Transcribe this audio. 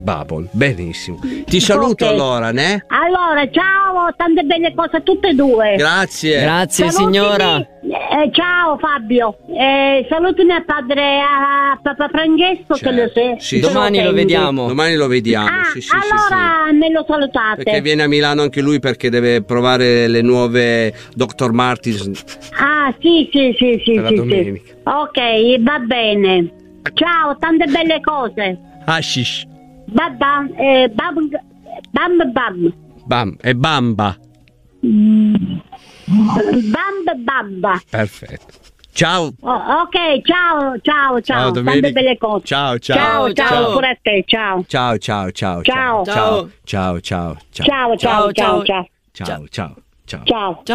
Bubble, benissimo. Ti saluto allora, né? Allora, ciao, tante belle cose a tutte e due. Grazie. Grazie Salutimi, signora. ciao Fabio. Salutami a padre, a Papa Francesco, Certo. che lo sei. Sì, Domani lo vediamo. Domani lo vediamo. Sì, allora me lo salutate. Perché viene a Milano anche lui perché deve provare le nuove Dr. Martins. Sì. Per la domenica. Ok, va bene. Ciao, tante belle cose. Hashish. Bam, Bam. E bamba. Bamba. Perfetto. Ciao. Ok, ciao. Ciao, Tante Domenica. belle cose. Ciao. Ciao, pure a te, ciao. Ciao. Ciao. Ciao. Ciao.